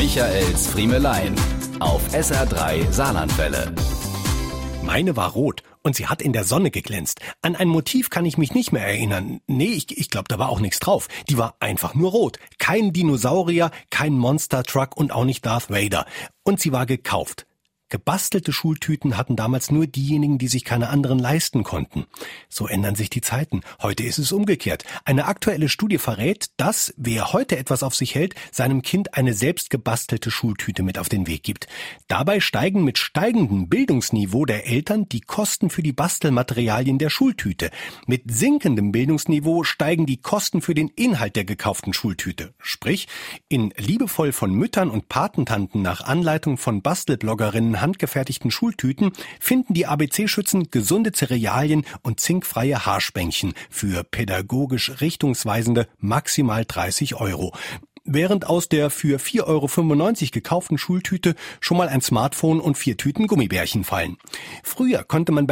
Michaels Friemelein auf SR3 Saarlandwelle. Meine war rot und sie hat in der Sonne geglänzt. An ein Motiv kann ich mich nicht mehr erinnern. Nee, ich glaube, da war auch nichts drauf. Die war einfach nur rot. Kein Dinosaurier, kein Monster Truck und auch nicht Darth Vader. Und sie war gekauft. Gebastelte Schultüten hatten damals nur diejenigen, die sich keine anderen leisten konnten. So ändern sich die Zeiten. Heute ist es umgekehrt. Eine aktuelle Studie verrät, dass, wer heute etwas auf sich hält, seinem Kind eine selbst gebastelte Schultüte mit auf den Weg gibt. Dabei steigen mit steigendem Bildungsniveau der Eltern die Kosten für die Bastelmaterialien der Schultüte. Mit sinkendem Bildungsniveau steigen die Kosten für den Inhalt der gekauften Schultüte. Sprich, in liebevoll von Müttern und Patentanten nach Anleitung von Bastelbloggerinnen handgefertigten Schultüten finden die ABC-Schützen gesunde Cerealien und zinkfreie Haarspänkchen für pädagogisch richtungsweisende maximal 30 €. Während aus der für 4,95 € gekauften Schultüte schon mal ein Smartphone und 4 Tüten Gummibärchen fallen. Früher konnte man